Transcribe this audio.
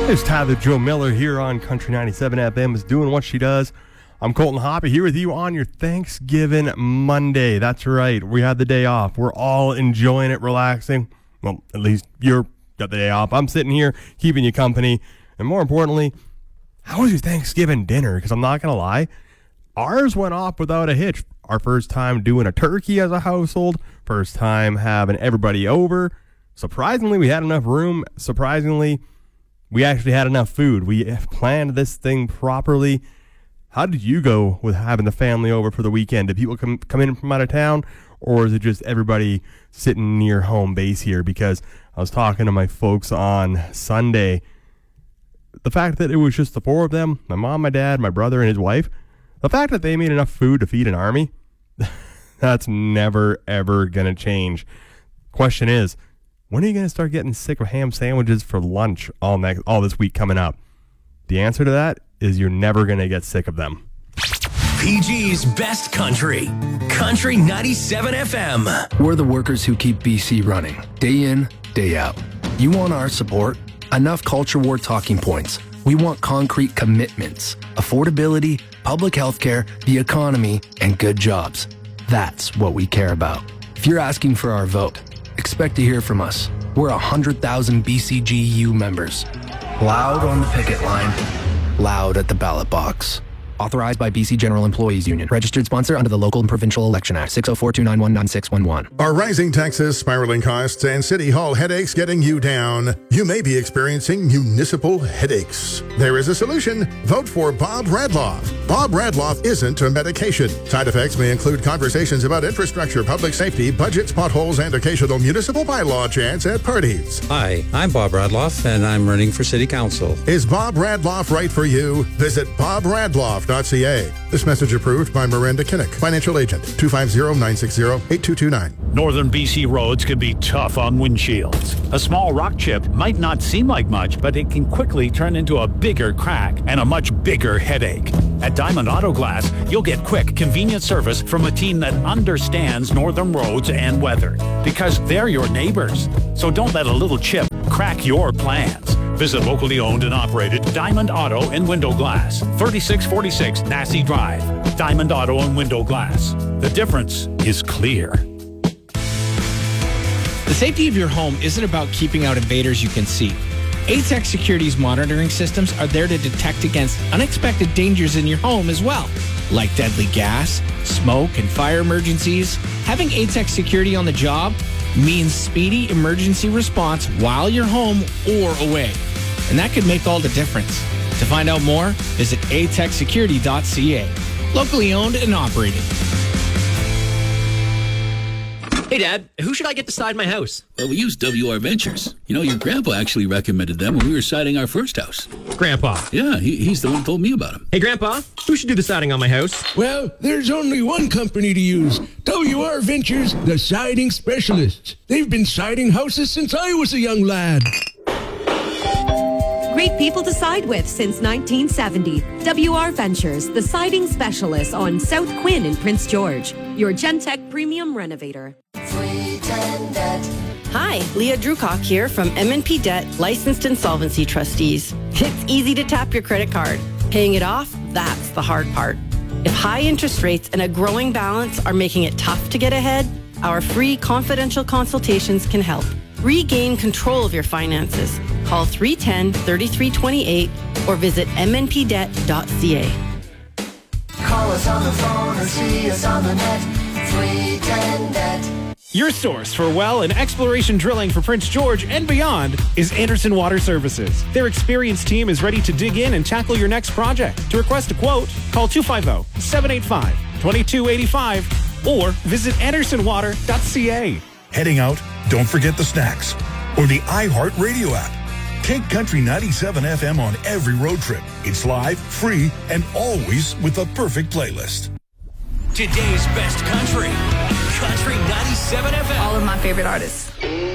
There's Tyler Joe Miller here on Country 97 FM is doing what she does. I'm Colton Hoppe here with you on your Thanksgiving Monday. That's right. We had the day off. We're all enjoying it, relaxing. Well, at least you're got the day off. I'm sitting here keeping you company. And more importantly, how was your Thanksgiving dinner? Because I'm not going to lie, ours went off without a hitch. Our first time doing a turkey as a household. First time having everybody over. Surprisingly, we had enough room. Surprisingly, we actually had enough food. We planned this thing properly. How did you go with having the family over for the weekend? Did people come in from out of town, or is it just everybody sitting near home base here? Because I was talking to my folks on Sunday. The fact that it was just the four of them, my mom, my dad, my brother, and his wife, the fact that they made enough food to feed an army, that's never, ever going to change. Question is, when are you going to start getting sick of ham sandwiches for lunch all this week coming up? The answer to that is you're never going to get sick of them. PG's Best Country. Country 97 FM. We're the workers who keep BC running, day in, day out. You want our support? Enough culture war talking points. We want concrete commitments, affordability, public health care, the economy, and good jobs. That's what we care about. If you're asking for our vote, expect to hear from us. We're 100,000 BCGU members. Loud on the picket line, loud at the ballot box. Authorized by BC General Employees Union. Registered sponsor under the Local and Provincial Election Act. 604-291-9611. Are rising taxes, spiraling costs, and City Hall headaches getting you down? You may be experiencing municipal headaches. There is a solution. Vote for Bob Radloff. Bob Radloff isn't a medication. Side effects may include conversations about infrastructure, public safety, budgets, potholes, and occasional municipal bylaw chants at parties. Hi, I'm Bob Radloff, and I'm running for City Council. Is Bob Radloff right for you? Visit BobRadloff.ca. This message approved by Miranda Kinnock, financial agent, 250-960-8229. Northern BC roads can be tough on windshields. A small rock chip might not seem like much, but it can quickly turn into a bigger crack and a much bigger headache. At Diamond Auto Glass, you'll get quick, convenient service from a team that understands northern roads and weather, because they're your neighbors. So don't let a little chip crack your plans. Visit locally owned and operated Diamond Auto and Window Glass, 3646 Nassau Drive. Diamond Auto and Window Glass. The difference is clear. The safety of your home isn't about keeping out invaders you can see. ATEX Security's monitoring systems are there to detect against unexpected dangers in your home as well, like deadly gas, smoke, and fire emergencies. Having ATEX Security on the job means speedy emergency response while you're home or away. And that could make all the difference. To find out more, visit atexsecurity.ca. Locally owned and operated. Hey, Dad, who should I get to side my house? Well, we use WR Ventures. You know, your grandpa actually recommended them when we were siding our first house. Grandpa? Yeah, he's the one who told me about them. Hey, Grandpa, who should do the siding on my house? Well, there's only one company to use. WR Ventures, the siding specialists. They've been siding houses since I was a young lad. Great people to side with since 1970. WR Ventures, the siding specialists on South Quinn in Prince George. Your Gentech Premium Renovator. Hi, Leah Drucock here from M&P Debt Licensed Insolvency Trustees. It's easy to tap your credit card. Paying it off, that's the hard part. If high interest rates and a growing balance are making it tough to get ahead, our free confidential consultations can help. Regain control of your finances. Call 310-3328 or visit mnpdebt.ca. Call us on the phone or see us on the net. 310-DEBT. Your source for well and exploration drilling for Prince George and beyond is Anderson Water Services. Their experienced team is ready to dig in and tackle your next project. To request a quote, call 250-785-2285 or visit andersonwater.ca. Heading out? Don't forget the snacks or the iHeart Radio app. Take Country 97 FM on every road trip. It's live, free, and always with the perfect playlist. Today's Best Country. Country 97 FM. All of my favorite artists.